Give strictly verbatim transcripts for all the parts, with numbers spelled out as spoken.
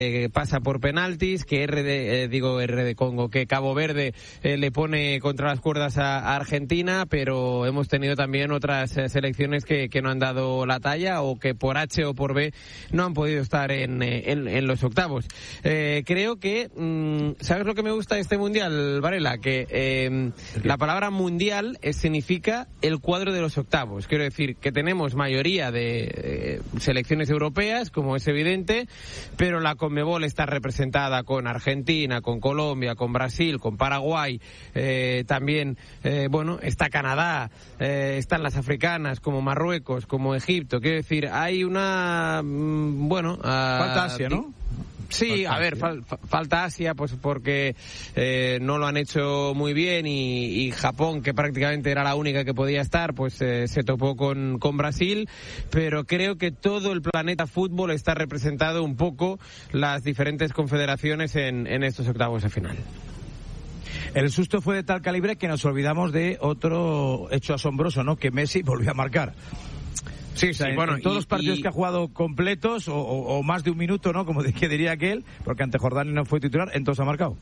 Eh, pasa por penaltis, que R de, eh, digo R de Congo, que Cabo Verde eh, le pone contra las cuerdas a, a Argentina, pero hemos tenido también otras eh, selecciones que, que no han dado la talla o que por H o por B no han podido estar en, eh, en, en los octavos. Eh, creo que, mmm, ¿sabes lo que me gusta de este Mundial, Varela? Que eh, la palabra mundial eh, significa el cuadro de los octavos. Quiero decir que tenemos mayoría de eh, selecciones europeas, como es evidente, pero la Conmebol está representada con Argentina, con Colombia, con Brasil, con Paraguay, eh, también, eh, bueno, está Canadá, eh, están las africanas como Marruecos, como Egipto. Quiero decir, hay una, mmm, bueno... Uh, Falta Asia, ¿no? Sí, a ver, fal, falta Asia, pues porque eh, no lo han hecho muy bien y, y Japón, que prácticamente era la única que podía estar, pues eh, se topó con, con Brasil, pero creo que todo el planeta fútbol está representado un poco las diferentes confederaciones en, en estos octavos de final. El susto fue de tal calibre que nos olvidamos de otro hecho asombroso, ¿no? Que Messi volvió a marcar. Sí, o sea, sí, en, bueno, en todos y, los partidos y... que ha jugado completos o, o, o más de un minuto, ¿no? Como que diría aquel, porque ante Jordania no fue titular, entonces ha marcado.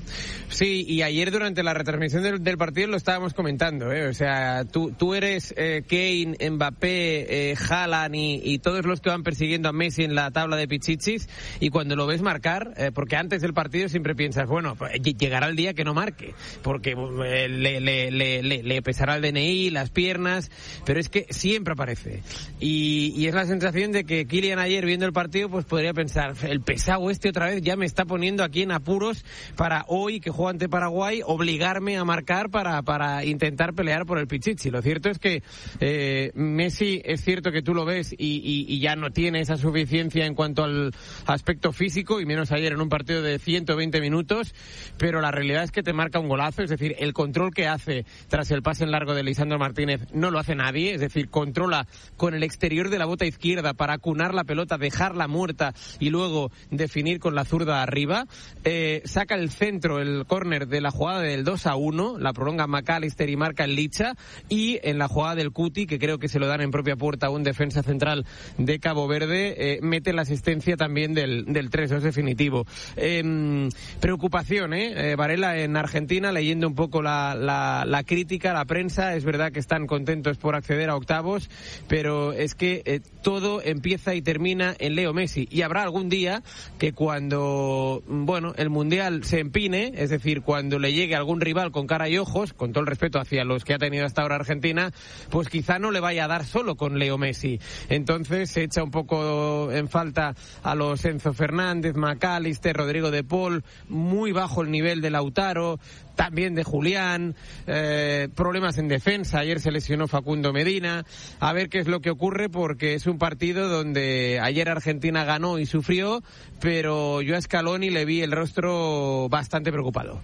Sí, y ayer durante la retransmisión del, del partido lo estábamos comentando, ¿eh? O sea, tú, tú eres eh, Kane, Mbappé, eh, Haaland y, y todos los que van persiguiendo a Messi en la tabla de pichichis, y cuando lo ves marcar, eh, porque antes del partido siempre piensas, bueno, pues, llegará el día que no marque, porque eh, le, le, le, le, le pesará el D N I, las piernas, pero es que siempre aparece. Y, y es la sensación de que Kylian ayer viendo el partido, pues podría pensar, el pesado este otra vez ya me está poniendo aquí en apuros para hoy que juega ante Paraguay, obligarme a marcar para, para intentar pelear por el pichichi. Lo cierto es que eh, Messi, es cierto que tú lo ves y, y, y ya no tiene esa suficiencia en cuanto al aspecto físico, y menos ayer en un partido de ciento veinte minutos, pero la realidad es que te marca un golazo. Es decir, el control que hace tras el pase en largo de Lisandro Martínez no lo hace nadie, es decir, controla con el exterior de la bota izquierda para acunar la pelota, dejarla muerta y luego definir con la zurda arriba. Eh, saca el centro, el córner de la jugada del dos a uno, la prolonga McAllister y marca el Licha, y en la jugada del Cuti, que creo que se lo dan en propia puerta a un defensa central de Cabo Verde, eh, mete la asistencia también del, del tres dos definitivo. Eh, preocupación, ¿eh? eh, Varela, en Argentina, leyendo un poco la, la, la crítica, la prensa, es verdad que están contentos por acceder a octavos, pero es que eh, todo empieza y termina en Leo Messi, y habrá algún día que cuando, bueno, el Mundial se empine, es decir, cuando le llegue algún rival con cara y ojos, con todo el respeto hacia los que ha tenido hasta ahora Argentina, pues quizá no le vaya a dar solo con Leo Messi. Entonces se echa un poco en falta a los Enzo Fernández, McAllister, Rodrigo de Paul, muy bajo el nivel de Lautaro, también de Julián, eh, problemas en defensa, ayer se lesionó Facundo Medina. A ver qué es lo que ocurre, porque es un partido donde ayer Argentina ganó y sufrió, pero yo a Scaloni le vi el rostro bastante preocupado.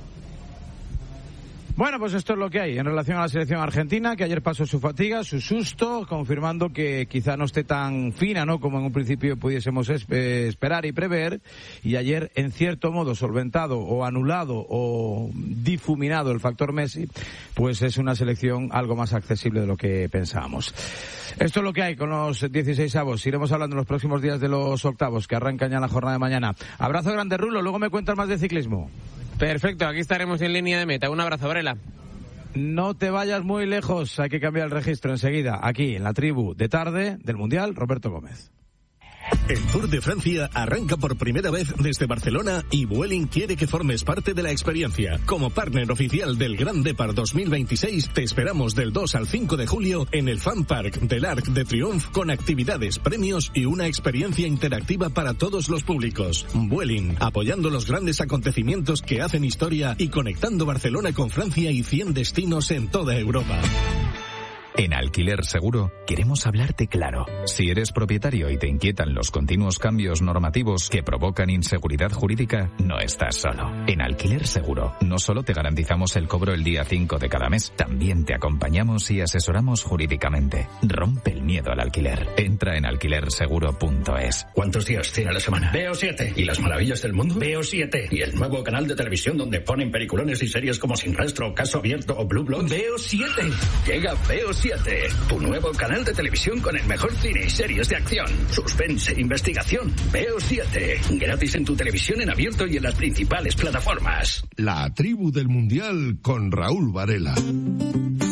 Bueno, pues esto es lo que hay en relación a la selección argentina, que ayer pasó su fatiga, su susto, confirmando que quizá no esté tan fina, ¿no?, como en un principio pudiésemos esperar y prever, y ayer, en cierto modo, solventado o anulado o difuminado el factor Messi, pues es una selección algo más accesible de lo que pensábamos. Esto es lo que hay con los dieciseisavos. Iremos hablando en los próximos días de los octavos, que arrancan ya la jornada de mañana. Abrazo grande, Rulo, luego me cuentas más de ciclismo. Perfecto, aquí estaremos en línea de meta. Un abrazo, Varela. No te vayas muy lejos, hay que cambiar el registro enseguida. Aquí, en la tribu de tarde del Mundial, Roberto Gómez. El Tour de Francia arranca por primera vez desde Barcelona y Vueling quiere que formes parte de la experiencia. Como partner oficial del Grand Depart dos mil veintiséis, te esperamos del dos al cinco de julio en el Fan Park del Arc de Triomphe, con actividades, premios y una experiencia interactiva para todos los públicos. Vueling, apoyando los grandes acontecimientos que hacen historia y conectando Barcelona con Francia y cien destinos en toda Europa. En Alquiler Seguro queremos hablarte claro. Si eres propietario y te inquietan los continuos cambios normativos que provocan inseguridad jurídica, no estás solo. En Alquiler Seguro no solo te garantizamos el cobro el día cinco de cada mes, también te acompañamos y asesoramos jurídicamente. Rompe el miedo al alquiler. Entra en alquiler seguro punto es. ¿Cuántos días tiene la semana? Veo siete. ¿Y las maravillas del mundo? Veo siete. ¿Y el nuevo canal de televisión donde ponen peliculones y series como Sin Rastro, Caso Abierto o Blue Bloods? Veo siete. Llega Veo siete. siete, tu nuevo canal de televisión con el mejor cine y series de acción, suspense, investigación. Veo siete, gratis en tu televisión en abierto y en las principales plataformas. La tribu del Mundial con Raúl Varela.